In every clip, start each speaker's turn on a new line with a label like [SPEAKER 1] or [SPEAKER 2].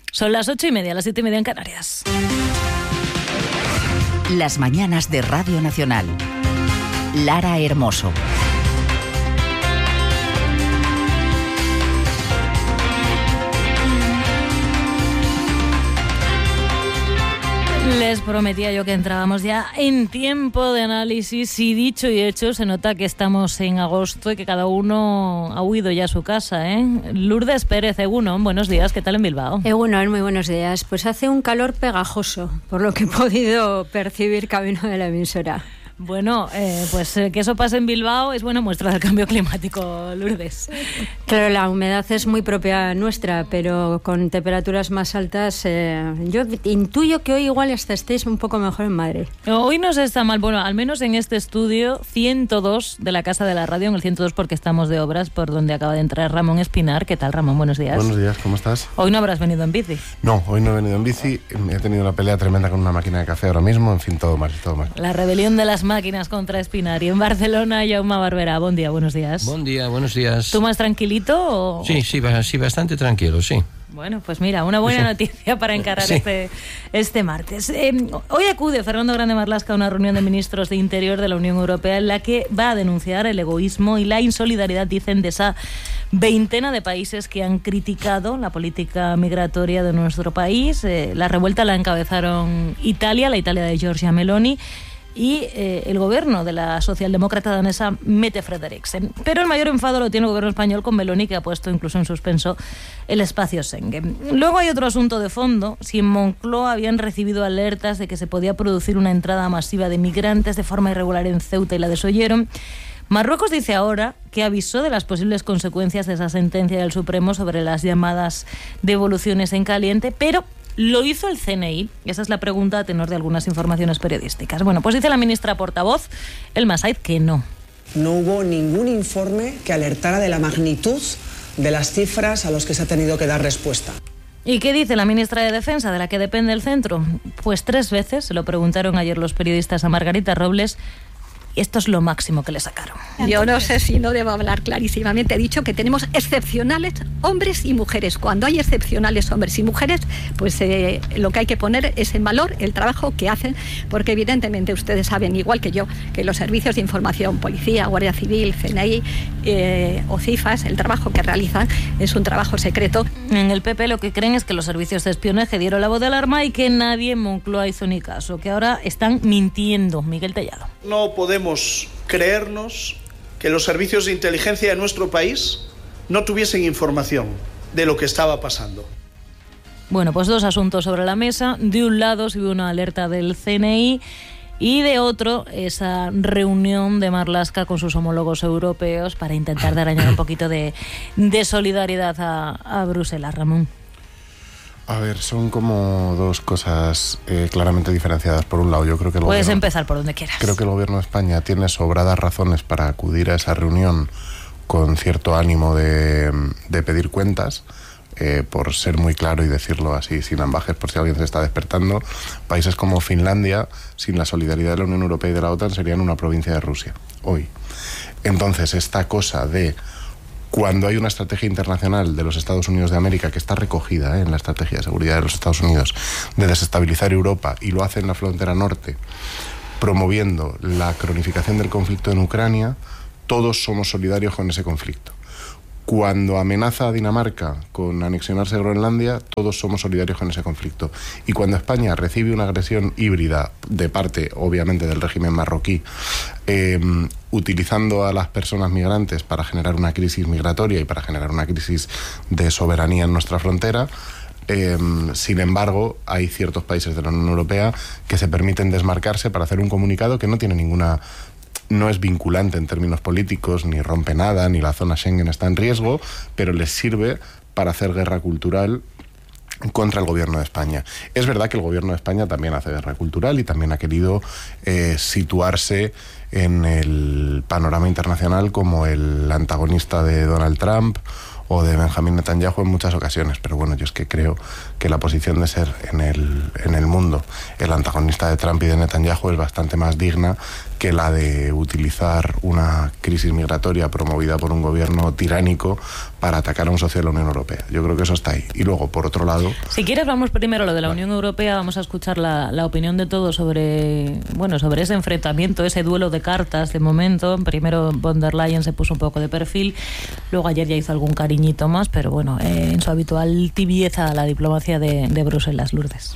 [SPEAKER 1] Son las 8:30, las 7:30 en Canarias.
[SPEAKER 2] Las mañanas de Radio Nacional. Lara Hermoso.
[SPEAKER 1] Les prometía yo que entrábamos ya en tiempo de análisis y dicho y hecho, se nota que estamos en agosto y que cada uno ha huido ya a su casa, ¿eh? Lourdes Pérez, Egunon, buenos días, ¿qué tal en Bilbao?
[SPEAKER 3] Egunon, muy buenos días. Pues hace un calor pegajoso, por lo que he podido percibir camino de la emisora.
[SPEAKER 1] Bueno, pues que eso pase en Bilbao es buena muestra del cambio climático, Lourdes.
[SPEAKER 3] Claro, la humedad es muy propia nuestra, pero con temperaturas más altas, yo intuyo que hoy igual hasta estéis un poco mejor en Madrid.
[SPEAKER 1] Hoy no se está mal, bueno, al menos en este estudio 102 de la Casa de la Radio, en el 102 porque estamos de obras, por donde acaba de entrar Ramón Espinar. ¿Qué tal, Ramón? Buenos días.
[SPEAKER 4] Buenos días, ¿cómo estás?
[SPEAKER 1] Hoy no habrás venido en bici.
[SPEAKER 4] No, hoy no he venido en bici, he tenido una pelea tremenda con una máquina de café ahora mismo, en fin, todo mal, todo mal.
[SPEAKER 1] La rebelión de las máquinas contra Espinar. Y en Barcelona, Jaume Barberà. Buen día, buenos días.
[SPEAKER 5] Buen día, buenos días.
[SPEAKER 1] ¿Tú más tranquilito o...?
[SPEAKER 5] Sí, bastante tranquilo, sí.
[SPEAKER 1] Bueno, pues mira, una buena noticia para encarar este martes. Hoy acude Fernando Grande Marlaska a una reunión de ministros de Interior de la Unión Europea en la que va a denunciar el egoísmo y la insolidaridad, dicen, de esa veintena de países que han criticado la política migratoria de nuestro país. La revuelta la encabezaron la Italia de Giorgia Meloni, y el gobierno de la socialdemócrata danesa Mette Frederiksen. Pero el mayor enfado lo tiene el gobierno español con Meloni, que ha puesto incluso en suspenso el espacio Schengen. Luego hay otro asunto de fondo. Si en Moncloa habían recibido alertas de que se podía producir una entrada masiva de migrantes de forma irregular en Ceuta y la desoyeron, Marruecos dice ahora que avisó de las posibles consecuencias de esa sentencia del Supremo sobre las llamadas devoluciones en caliente, pero ¿lo hizo el CNI? Esa es la pregunta a tenor de algunas informaciones periodísticas. Bueno, pues dice la ministra portavoz, Elma Said, que no.
[SPEAKER 6] No hubo ningún informe que alertara de la magnitud de las cifras a los que se ha tenido que dar respuesta.
[SPEAKER 1] ¿Y qué dice la ministra de Defensa, de la que depende el centro? Pues 3 veces se lo preguntaron ayer los periodistas a Margarita Robles. Esto es lo máximo que le sacaron.
[SPEAKER 7] Yo no sé si no debo hablar clarísimamente. He dicho que tenemos excepcionales hombres y mujeres. Cuando hay excepcionales hombres y mujeres, pues lo que hay que poner es en valor el trabajo que hacen, porque evidentemente ustedes saben, igual que yo, que los servicios de información, Policía, Guardia Civil, CNI o CIFAS, el trabajo que realizan es un trabajo secreto.
[SPEAKER 1] En el PP lo que creen es que los servicios de espionaje dieron la voz de alarma y que nadie en Moncloa hizo ni caso, que ahora están mintiendo. Miguel Tellado.
[SPEAKER 8] No podemos creernos que los servicios de inteligencia de nuestro país no tuviesen información de lo que estaba pasando.
[SPEAKER 1] Bueno, pues 2 asuntos sobre la mesa. De un lado se ve una alerta del CNI y de otro esa reunión de Marlaska con sus homólogos europeos para intentar dar un poquito de solidaridad a Bruselas. Ramón.
[SPEAKER 4] A ver, son como 2 cosas claramente diferenciadas. Por un lado, yo creo que
[SPEAKER 1] Puedes empezar por donde quieras.
[SPEAKER 4] Creo que el gobierno de España tiene sobradas razones para acudir a esa reunión con cierto ánimo de pedir cuentas, por ser muy claro y decirlo así sin ambajes por si alguien se está despertando. Países como Finlandia, sin la solidaridad de la Unión Europea y de la OTAN, serían una provincia de Rusia hoy. Entonces, esta cosa de cuando hay una estrategia internacional de los Estados Unidos de América que está recogida en la estrategia de seguridad de los Estados Unidos de desestabilizar Europa, y lo hace en la frontera norte, promoviendo la cronificación del conflicto en Ucrania, todos somos solidarios con ese conflicto. Cuando amenaza a Dinamarca con anexionarse a Groenlandia, todos somos solidarios con ese conflicto. Y cuando España recibe una agresión híbrida de parte, obviamente, del régimen marroquí, utilizando a las personas migrantes para generar una crisis migratoria y para generar una crisis de soberanía en nuestra frontera, sin embargo, hay ciertos países de la Unión Europea que se permiten desmarcarse para hacer un comunicado que no es vinculante en términos políticos, ni rompe nada, ni la zona Schengen está en riesgo, pero les sirve para hacer guerra cultural contra el gobierno de España. Es verdad que el gobierno de España también hace guerra cultural y también ha querido situarse en el panorama internacional como el antagonista de Donald Trump o de Benjamin Netanyahu en muchas ocasiones, pero bueno, yo es que creo que la posición de ser en el mundo el antagonista de Trump y de Netanyahu es bastante más digna que la de utilizar una crisis migratoria promovida por un gobierno tiránico para atacar a un socio de la Unión Europea. Yo creo que eso está ahí. Y luego, por otro lado...
[SPEAKER 1] Si quieres, vamos primero a lo de la Unión Europea, vamos a escuchar la opinión de todos sobre ese enfrentamiento, ese duelo de cartas de momento. Primero von der Leyen se puso un poco de perfil, luego ayer ya hizo algún cariñito más, pero bueno, en su habitual tibieza a la diplomacia de Bruselas. Lourdes.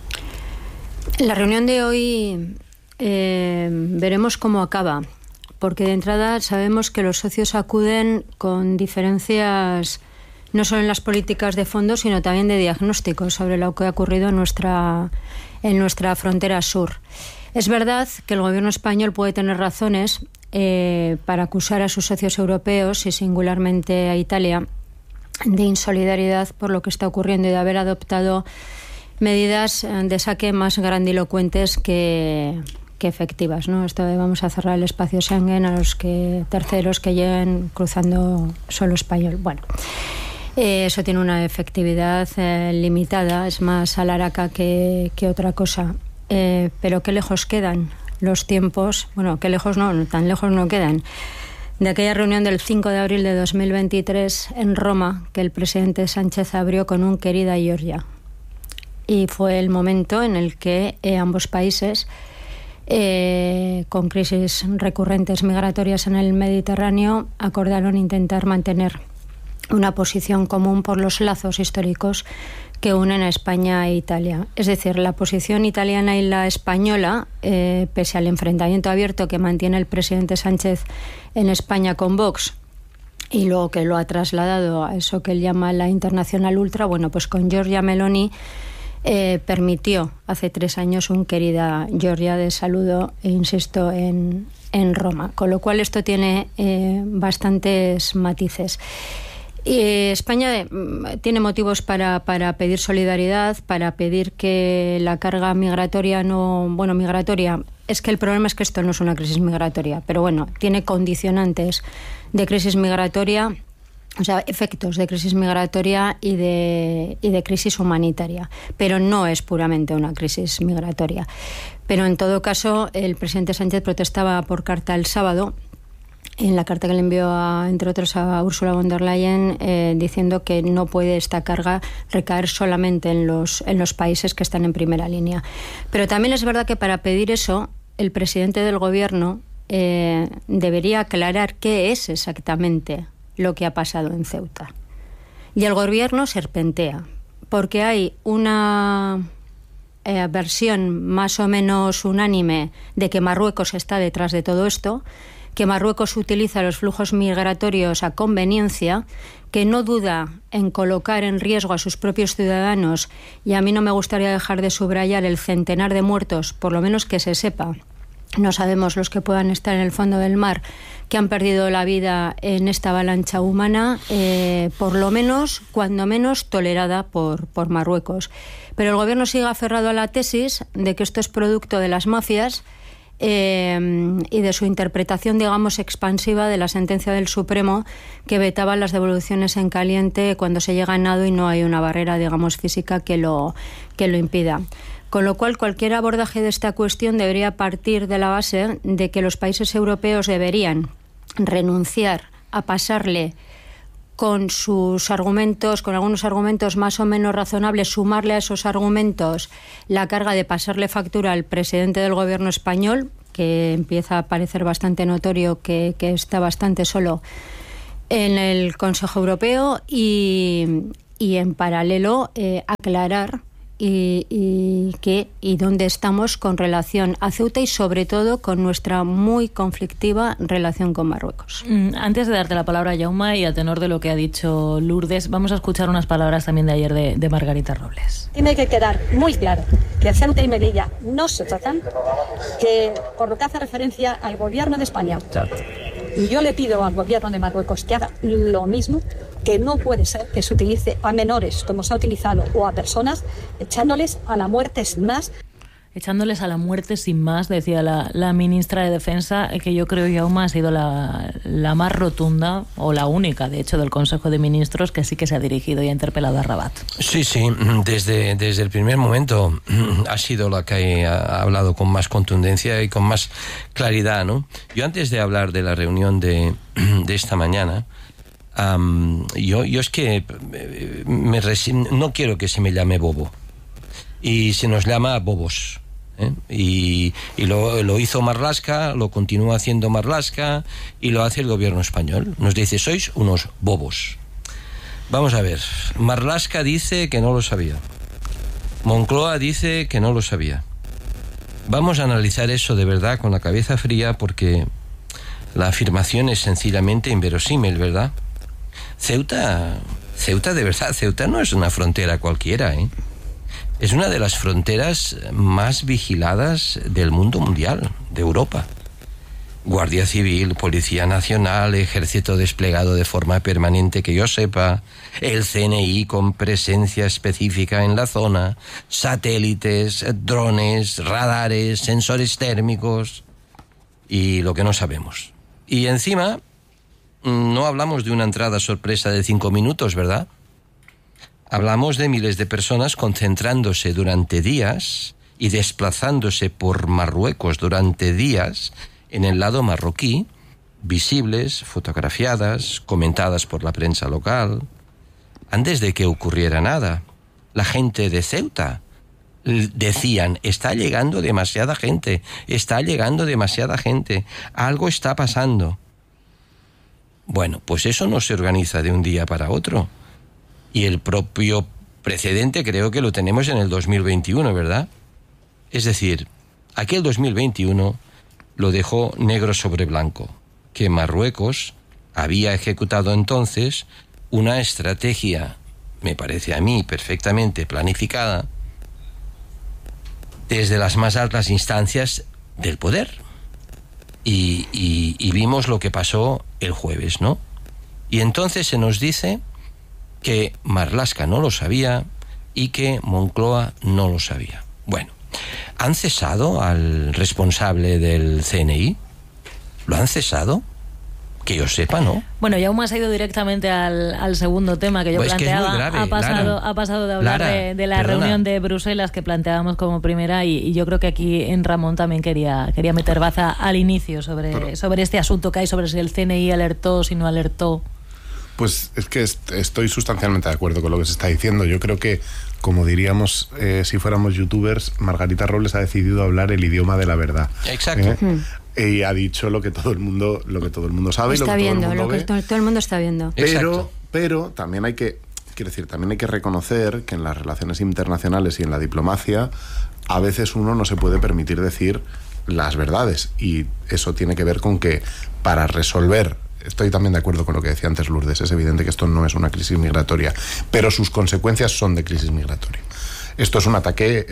[SPEAKER 3] La reunión de hoy veremos cómo acaba, porque de entrada sabemos que los socios acuden con diferencias no solo en las políticas de fondo, sino también de diagnóstico sobre lo que ha ocurrido en nuestra frontera sur. Es verdad que el gobierno español puede tener razones para acusar a sus socios europeos y singularmente a Italia de insolidaridad por lo que está ocurriendo y de haber adoptado medidas de saque más grandilocuentes que efectivas, ¿no? Esto de vamos a cerrar el espacio Schengen a los terceros que lleguen cruzando suelo español. Bueno, eso tiene una efectividad limitada, es más alaraca que otra cosa. Pero qué lejos quedan los tiempos, bueno, qué lejos no, tan lejos no quedan, de aquella reunión del 5 de abril de 2023 en Roma que el presidente Sánchez abrió con un querida Georgia. Y fue el momento en el que ambos países, con crisis recurrentes migratorias en el Mediterráneo, acordaron intentar mantener una posición común por los lazos históricos que unen a España e Italia. Es decir, la posición italiana y la española, pese al enfrentamiento abierto que mantiene el presidente Sánchez en España con Vox, y luego que lo ha trasladado a eso que él llama la internacional ultra, bueno, pues con Giorgia Meloni permitió hace 3 años un querida Georgia de saludo, e insisto, en Roma. Con lo cual esto tiene bastantes matices. España tiene motivos para pedir solidaridad, para pedir que la carga migratoria migratoria, es que el problema es que esto no es una crisis migratoria, pero bueno, tiene condicionantes de crisis migratoria, o sea, efectos de crisis migratoria y de crisis humanitaria, pero no es puramente una crisis migratoria. Pero en todo caso, el presidente Sánchez protestaba por carta el sábado, en la carta que le envió, entre otros, a Ursula von der Leyen, diciendo que no puede esta carga recaer solamente en los países que están en primera línea. Pero también es verdad que para pedir eso, el presidente del gobierno debería aclarar qué es exactamente lo que ha pasado en Ceuta. Y el gobierno serpentea, porque hay una versión más o menos unánime de que Marruecos está detrás de todo esto, que Marruecos utiliza los flujos migratorios a conveniencia, que no duda en colocar en riesgo a sus propios ciudadanos, y a mí no me gustaría dejar de subrayar el centenar de muertos, por lo menos que se sepa. No sabemos los que puedan estar en el fondo del mar, que han perdido la vida en esta avalancha humana, por lo menos, cuando menos, tolerada por Marruecos. Pero el gobierno sigue aferrado a la tesis de que esto es producto de las mafias y de su interpretación, digamos, expansiva de la sentencia del Supremo que vetaba las devoluciones en caliente cuando se llega a nado y no hay una barrera, digamos, física que lo impida. Con lo cual, cualquier abordaje de esta cuestión debería partir de la base de que los países europeos deberían renunciar a pasarle con sus argumentos, con algunos argumentos más o menos razonables, sumarle a esos argumentos la carga de pasarle factura al presidente del gobierno español, que empieza a parecer bastante notorio que está bastante solo en el Consejo Europeo, y en paralelo aclarar y dónde estamos con relación a Ceuta y sobre todo con nuestra muy conflictiva relación con Marruecos.
[SPEAKER 1] Antes de darte la palabra, Jaume, y a tenor de lo que ha dicho Lourdes, vamos a escuchar unas palabras también de ayer de Margarita Robles.
[SPEAKER 9] Tiene que quedar muy claro que Ceuta y Melilla no se tratan, que por lo que hace referencia al gobierno de España, y yo le pido al gobierno de Marruecos que haga lo mismo, que no puede ser que se utilice a menores como se ha utilizado o a personas echándoles a la muerte sin más.
[SPEAKER 1] echándoles a la muerte sin más, decía la ministra de Defensa, que yo creo, Jaume, ha sido la más rotunda, o la única, de hecho, del Consejo de Ministros que sí que se ha dirigido y ha interpelado a Rabat.
[SPEAKER 5] Sí, desde el primer momento ha sido la que ha hablado con más contundencia y con más claridad, ¿no? Yo, antes de hablar de la reunión de esta mañana, yo es que no quiero que se me llame bobo, y se nos llama bobos, ¿eh? Y lo hizo Marlaska, lo continúa haciendo Marlaska, y lo hace el gobierno español. Nos dice: sois unos bobos. Vamos a ver, Marlaska dice que no lo sabía, Moncloa dice que no lo sabía. Vamos a analizar eso de verdad con la cabeza fría, porque la afirmación es sencillamente inverosímil, ¿verdad? Ceuta de verdad, Ceuta no es una frontera cualquiera, ¿eh? Es una de las fronteras más vigiladas del mundo mundial, de Europa. Guardia Civil, Policía Nacional, Ejército desplegado de forma permanente que yo sepa, el CNI con presencia específica en la zona, satélites, drones, radares, sensores térmicos y lo que no sabemos. Y encima, no hablamos de una entrada sorpresa de 5 minutos, ¿verdad? Hablamos de miles de personas concentrándose durante días y desplazándose por Marruecos durante días en el lado marroquí, visibles, fotografiadas, comentadas por la prensa local. Antes de que ocurriera nada, la gente de Ceuta decían: está llegando demasiada gente, algo está pasando. Bueno, pues eso no se organiza de un día para otro. Y el propio precedente creo que lo tenemos en el 2021, ¿verdad? Es decir, aquel 2021 lo dejó negro sobre blanco, que Marruecos había ejecutado entonces una estrategia, me parece a mí, perfectamente planificada, desde las más altas instancias del poder. Y vimos lo que pasó el jueves, ¿no? Y entonces se nos dice que Marlaska no lo sabía y que Moncloa no lo sabía. Bueno, ¿han cesado al responsable del CNI? ¿Lo han cesado? Que yo sepa, ¿no?
[SPEAKER 1] Bueno, Jaume ha ido directamente al segundo tema que yo planteaba.
[SPEAKER 5] Que es muy grave,
[SPEAKER 1] ha pasado de hablar de la reunión de Bruselas que planteábamos como primera, y yo creo que aquí en Ramón también quería meter baza al inicio sobre este asunto que hay, sobre si el CNI alertó, si no alertó.
[SPEAKER 4] Pues es que estoy sustancialmente de acuerdo con lo que se está diciendo. Yo creo que, como diríamos si fuéramos youtubers, Margarita Robles ha decidido hablar el idioma de la verdad.
[SPEAKER 5] Exacto.
[SPEAKER 4] Y ha dicho lo que todo el mundo sabe,
[SPEAKER 3] está
[SPEAKER 4] y
[SPEAKER 3] viendo,
[SPEAKER 4] lo que
[SPEAKER 3] todo el mundo está viendo.
[SPEAKER 4] Pero también hay que reconocer que en las relaciones internacionales y en la diplomacia a veces uno no se puede permitir decir las verdades, y eso tiene que ver con que para resolver... Estoy también de acuerdo con lo que decía antes Lourdes. Es evidente que esto no es una crisis migratoria, pero sus consecuencias son de crisis migratoria. Esto es un ataque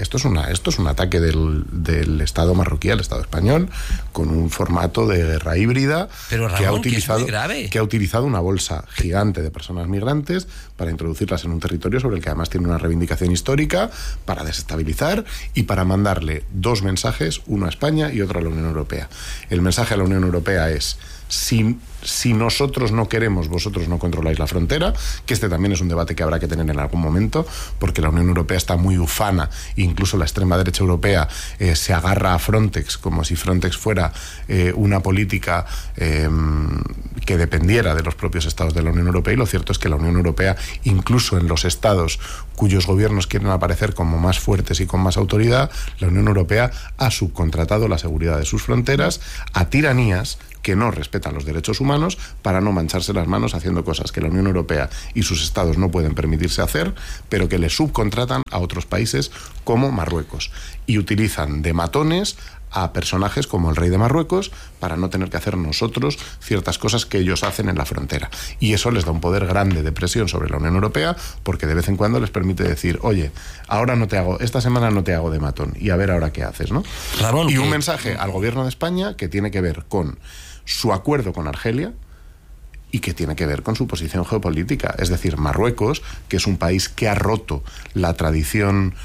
[SPEAKER 4] del Estado marroquí al Estado español, con un formato de guerra híbrida.
[SPEAKER 5] Pero Ramón, que es muy grave.
[SPEAKER 4] Que ha utilizado una bolsa gigante de personas migrantes para introducirlas en un territorio sobre el que además tiene una reivindicación histórica, para desestabilizar y para mandarle 2 mensajes, uno a España y otro a la Unión Europea. El mensaje a la Unión Europea es: si nosotros no queremos, vosotros no controláis la frontera, que este también es un debate que habrá que tener en algún momento, porque la Unión Europea está muy ufana, incluso la extrema derecha europea se agarra a Frontex como si Frontex fuera una política que dependiera de los propios estados de la Unión Europea, y lo cierto es que la Unión Europea, incluso en los estados cuyos gobiernos quieren aparecer como más fuertes y con más autoridad, la Unión Europea ha subcontratado la seguridad de sus fronteras a tiranías que no respetan los derechos humanos, para no mancharse las manos haciendo cosas que la Unión Europea y sus estados no pueden permitirse hacer, pero que le subcontratan a otros países como Marruecos, y utilizan de matones a personajes como el rey de Marruecos para no tener que hacer nosotros ciertas cosas que ellos hacen en la frontera. Y eso les da un poder grande de presión sobre la Unión Europea, porque de vez en cuando les permite decir: oye, esta semana no te hago de matón, y a ver ahora qué haces, ¿no?
[SPEAKER 5] Ramón,
[SPEAKER 4] y un mensaje al gobierno de España que tiene que ver con su acuerdo con Argelia y que tiene que ver con su posición geopolítica. Es decir, Marruecos, que es un país que ha roto la tradición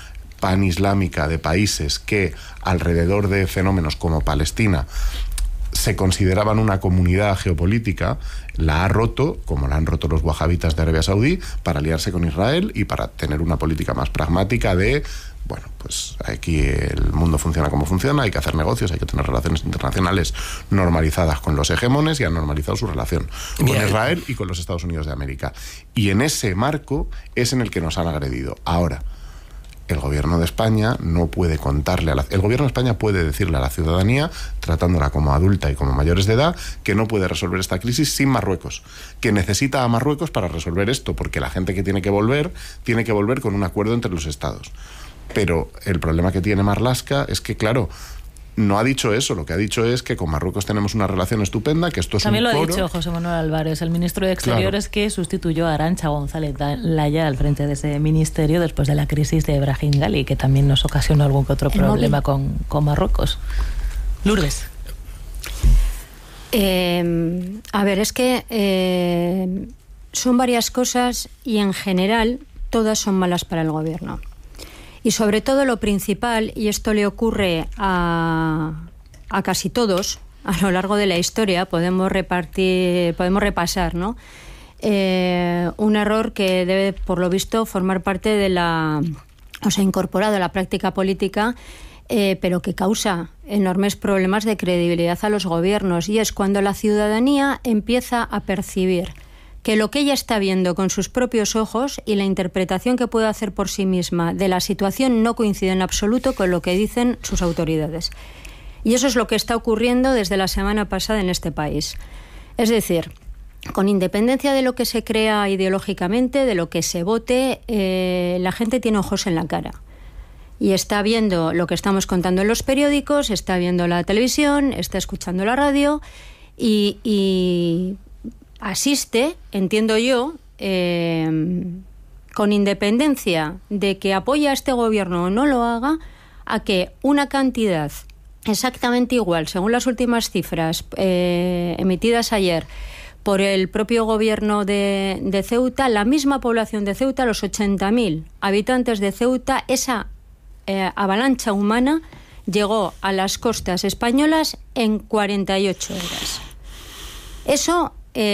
[SPEAKER 4] panislámica de países que alrededor de fenómenos como Palestina se consideraban una comunidad geopolítica, la ha roto, como la han roto los wahabitas de Arabia Saudí, para aliarse con Israel y para tener una política más pragmática de, bueno, pues aquí el mundo funciona como funciona, hay que hacer negocios, hay que tener relaciones internacionales normalizadas con los hegemones, y han normalizado su relación con Israel y con los Estados Unidos de América. Y en ese marco es en el que nos han agredido. Ahora, el gobierno de España no puede contarle el gobierno de España puede decirle a la ciudadanía, tratándola como adulta y como mayores de edad, que no puede resolver esta crisis sin Marruecos, que necesita a Marruecos para resolver esto, porque la gente que tiene que volver con un acuerdo entre los estados. Pero el problema que tiene Marlaska es que, claro, no ha dicho eso. Lo que ha dicho es que con Marruecos tenemos una relación estupenda, que esto es
[SPEAKER 1] también
[SPEAKER 4] un foro.
[SPEAKER 1] También lo ha dicho José Manuel Álvarez, el ministro de Exteriores, que sustituyó a Arantxa González Laya al frente de ese ministerio después de la crisis de Brahim Ghali, que también nos ocasionó algún que otro problema con Marruecos. Lourdes.
[SPEAKER 3] A ver, es que son varias cosas y en general todas son malas para el gobierno. Y sobre todo lo principal, y esto le ocurre a casi todos a lo largo de la historia, podemos repasar, ¿no? Un error que debe, por lo visto, formar parte de incorporado a la práctica política, pero que causa enormes problemas de credibilidad a los gobiernos, y es cuando la ciudadanía empieza a percibir que lo que ella está viendo con sus propios ojos y la interpretación que puede hacer por sí misma de la situación no coincide en absoluto con lo que dicen sus autoridades. Y eso es lo que está ocurriendo desde la semana pasada en este país. Es decir, con independencia de lo que se crea ideológicamente, de lo que se vote, la gente tiene ojos en la cara. Y está viendo lo que estamos contando en los periódicos, está viendo la televisión, está escuchando la radio y asiste, entiendo yo, con independencia de que apoya a este gobierno o no lo haga, a que una cantidad exactamente igual, según las últimas cifras emitidas ayer por el propio gobierno de Ceuta, la misma población de Ceuta, los 80.000 habitantes de Ceuta, esa avalancha humana llegó a las costas españolas en 48 horas. Eso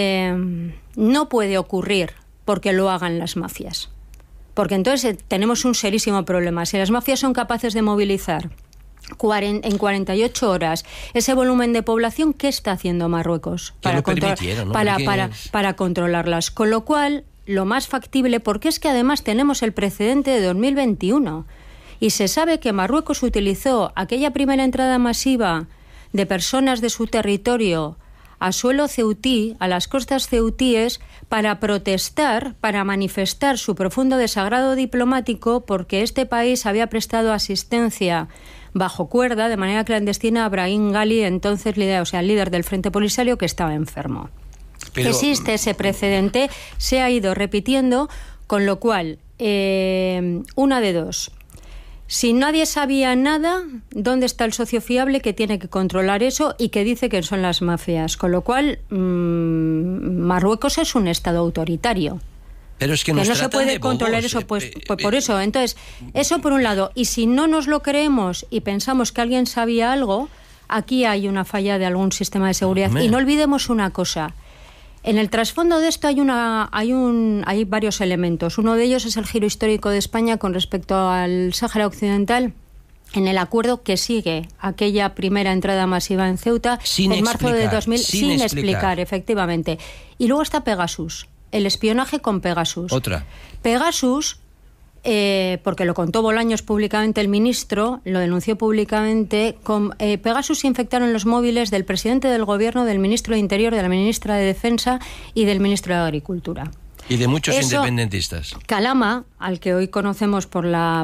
[SPEAKER 3] no puede ocurrir porque lo hagan las mafias. Porque entonces tenemos un serísimo problema. Si las mafias son capaces de movilizar en 48 horas ese volumen de población, ¿qué está haciendo Marruecos para controlarlas? Con lo cual, lo más factible, porque es que además tenemos el precedente de 2021 y se sabe que Marruecos utilizó aquella primera entrada masiva de personas de su territorio a suelo ceutí, a las costas ceutíes, para protestar, para manifestar su profundo desagrado diplomático porque este país había prestado asistencia bajo cuerda, de manera clandestina, a Brahim Ghali, entonces el líder del Frente Polisario, que estaba enfermo. Existe ese precedente, se ha ido repitiendo, con lo cual, una de dos. Si nadie sabía nada, ¿dónde está el socio fiable que tiene que controlar eso y que dice que son las mafias? Con lo cual, Marruecos es un Estado autoritario.
[SPEAKER 5] Pero es que
[SPEAKER 3] no se puede controlar eso, pues por eso. Entonces, eso por un lado. Y si no nos lo creemos y pensamos que alguien sabía algo, aquí hay una falla de algún sistema de seguridad. Y no olvidemos una cosa. En el trasfondo de esto hay varios elementos. Uno de ellos es el giro histórico de España con respecto al Sáhara Occidental, en el acuerdo que sigue aquella primera entrada masiva en Ceuta en marzo de 2000, sin explicar, efectivamente. Y luego está Pegasus, el espionaje con Pegasus.
[SPEAKER 5] Otra.
[SPEAKER 3] Pegasus, porque lo contó Bolaños públicamente, el ministro lo denunció públicamente, con Pegasus se infectaron los móviles del presidente del gobierno, del ministro de Interior, de la ministra de Defensa y del ministro de Agricultura.
[SPEAKER 5] Y de muchos independentistas.
[SPEAKER 3] Calama, al que hoy conocemos por la